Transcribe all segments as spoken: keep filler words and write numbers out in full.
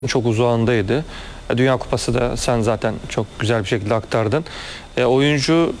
çok uzağındaydı. Dünya Kupası da sen zaten çok güzel bir şekilde aktardın. E, oyuncu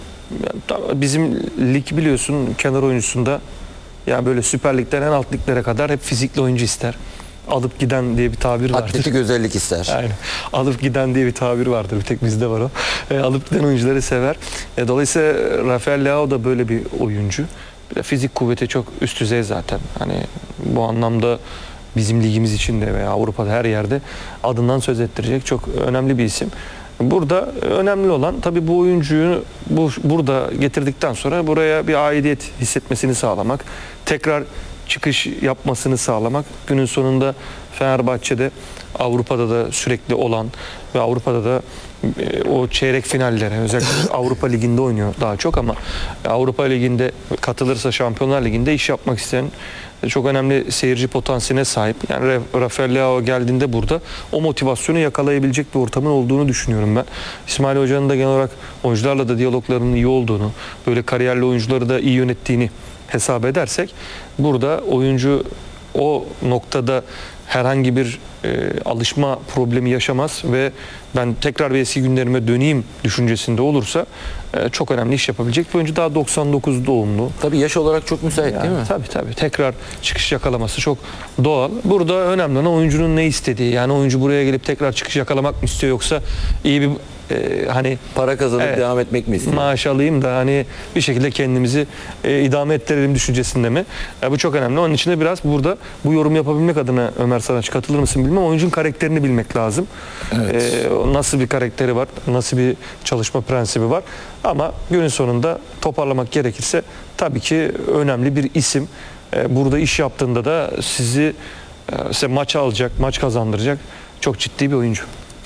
bizim lig biliyorsun kenar oyuncusunda yani böyle Süper Lig'den en alt liglere kadar hep fizikli oyuncu ister. Alıp giden diye bir tabir vardır. Atletik özellik ister. Aynen. Alıp giden diye bir tabir vardır. Bir tek bizde var o. E, alıp giden oyuncuları sever. E, dolayısıyla Rafael Leao da böyle bir oyuncu. Bir de fizik kuvveti çok üst düzey zaten. Hani bu anlamda bizim ligimiz için de veya Avrupa'da her yerde adından söz ettirecek çok önemli bir isim. Burada önemli olan tabii bu oyuncuyu bu, burada getirdikten sonra buraya bir aidiyet hissetmesini sağlamak, tekrar çıkış yapmasını sağlamak. Günün sonunda Fenerbahçe'de Avrupa'da da sürekli olan ve Avrupa'da da e, o çeyrek finallere özellikle Avrupa Ligi'nde oynuyor daha çok ama Avrupa Ligi'nde katılırsa Şampiyonlar Ligi'nde iş yapmak isteyen çok önemli seyirci potansiyeline sahip. Yani Rafael Leao geldiğinde burada o motivasyonu yakalayabilecek bir ortamın olduğunu düşünüyorum ben. İsmail Hoca'nın da genel olarak oyuncularla da diyaloglarının iyi olduğunu, böyle kariyerli oyuncuları da iyi yönettiğini hesap edersek burada oyuncu o noktada herhangi bir e, alışma problemi yaşamaz ve ben tekrar bir eski günlerime döneyim düşüncesinde olursa e, çok önemli iş yapabilecek bir oyuncu. Daha doksan dokuz doğumlu. Tabii yaş olarak çok müsait Yani, değil mi? tabii tabii. Tekrar çıkış yakalaması çok doğal. Burada önemli olan oyuncunun ne istediği. Yani oyuncu buraya gelip tekrar çıkış yakalamak mı istiyor yoksa iyi bir e, hani Para kazanıp evet, devam etmek mi istiyor? maaş alayım da hani bir şekilde kendimizi e, idame ettirelim düşüncesinde mi? E, bu çok önemli. Onun için de biraz burada bu yorum yapabilmek adına Ömer Saraç katılır mısın bilmem. Oyuncunun karakterini bilmek lazım. Evet. E, nasıl bir karakteri var? Nasıl bir çalışma prensibi var? Ama günün sonunda toparlamak gerekirse tabii ki önemli bir isim. E, burada iş yaptığında da sizi e, size maç alacak, maç kazandıracak çok ciddi bir oyuncu.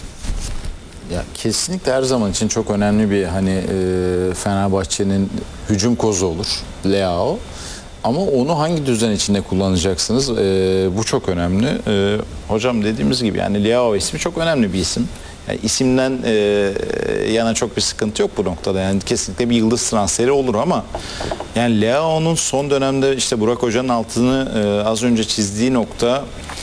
Ya kesinlikle her zaman için çok önemli bir hani e, Fenerbahçe'nin hücum kozu olur Leao. Ama onu hangi düzen içinde kullanacaksınız? E, bu çok önemli. E, hocam dediğimiz gibi yani Leao ismi çok önemli bir isim. Yani isimden e, yana çok bir sıkıntı yok bu noktada. Yani kesinlikle bir yıldız transferi olur ama yani Leao'nun son dönemde işte Burak Hoca'nın altını e, az önce çizdiği nokta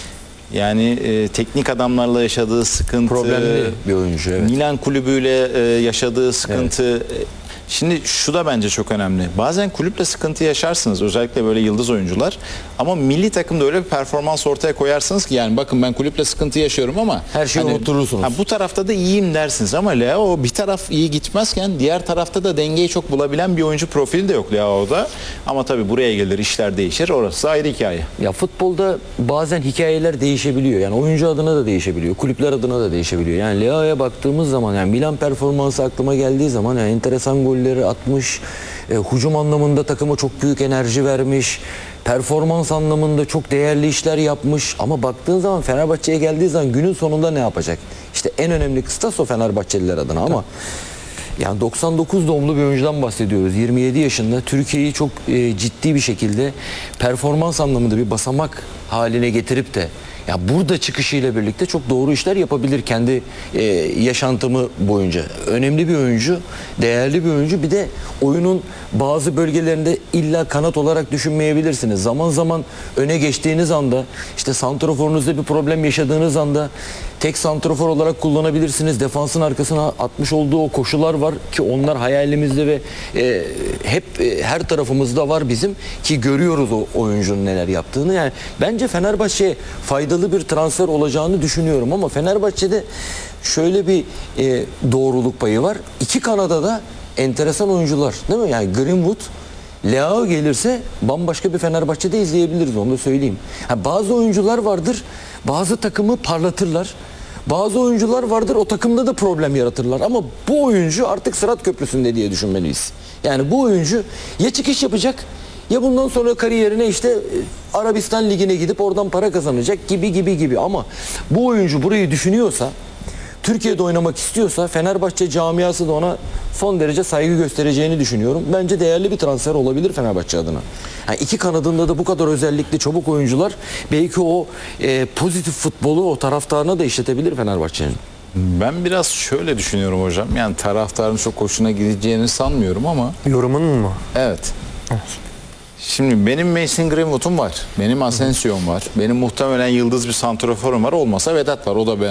yani e, teknik adamlarla yaşadığı sıkıntı, Problemli bir oyuncu. Evet. Milan kulübüyle e, yaşadığı sıkıntı. Evet. Şimdi şu da bence çok önemli. Bazen kulüple sıkıntı yaşarsınız. Özellikle böyle yıldız oyuncular. Ama milli takımda öyle bir performans ortaya koyarsınız ki yani bakın ben kulüple sıkıntı yaşıyorum ama her şeyi hani, unutturursunuz. Ha, bu tarafta da iyiyim dersiniz ama Leao bir taraf iyi gitmezken diğer tarafta da dengeyi çok bulabilen bir oyuncu profili de yok Leao'da. Ama tabii buraya gelir işler değişir. Orası ayrı hikaye. Ya futbolda bazen hikayeler değişebiliyor. Yani oyuncu adına da değişebiliyor. Kulüpler adına da değişebiliyor. Yani Leao'ya baktığımız zaman yani Milan performansı aklıma geldiği zaman yani enteresan golleri atmış. E, hücum anlamında takıma çok büyük enerji vermiş. Performans anlamında çok değerli işler yapmış. Ama baktığın zaman Fenerbahçe'ye geldiği zaman günün sonunda ne yapacak? İşte en önemli kıstas o Fenerbahçeliler adına ama yani doksan dokuz doğumlu bir oyuncudan bahsediyoruz. yirmi yedi yaşında Türkiye'yi çok e, ciddi bir şekilde performans anlamında bir basamak haline getirip de ya burada çıkışıyla birlikte çok doğru işler yapabilir kendi e, yaşantımı boyunca. Önemli bir oyuncu, değerli bir oyuncu. Bir de oyunun bazı bölgelerinde illa kanat olarak düşünmeyebilirsiniz. Zaman zaman öne geçtiğiniz anda, işte santraforunuzda bir problem yaşadığınız anda tek santrafor olarak kullanabilirsiniz. Defansın arkasına atmış olduğu o koşular var ki onlar hayalimizde ve e, hep e, her tarafımızda var bizim ki görüyoruz o oyuncunun neler yaptığını. Yani bence Fenerbahçe'ye faydalı bir transfer olacağını düşünüyorum ama Fenerbahçe'de şöyle bir e, doğruluk payı var. İki kanada da enteresan oyuncular değil mi? Yani Greenwood, Leao gelirse bambaşka bir Fenerbahçe'de izleyebiliriz, onu da söyleyeyim. Ha, bazı oyuncular vardır, bazı takımı parlatırlar. Bazı oyuncular vardır o takımda da problem yaratırlar ama bu oyuncu artık Sırat Köprüsü'nde diye düşünmeliyiz. Yani bu oyuncu ya çıkış yapacak ya bundan sonra kariyerine işte Arabistan Ligi'ne gidip oradan para kazanacak gibi gibi gibi ama bu oyuncu burayı düşünüyorsa, Türkiye'de oynamak istiyorsa Fenerbahçe camiası da ona son derece saygı göstereceğini düşünüyorum. Bence değerli bir transfer olabilir Fenerbahçe adına. Yani iki kanadında da bu kadar özellikli çabuk oyuncular belki o e, pozitif futbolu o taraftarına da işletebilir Fenerbahçe'nin. Ben biraz şöyle düşünüyorum hocam. Yani taraftarın çok hoşuna gideceğini sanmıyorum ama. Yorumun mu? Evet. Evet. Şimdi benim Mason Greenwood'um var. Benim Asensio'm var. Benim muhtemelen yıldız bir santraforum var. Olmasa Vedat var. O da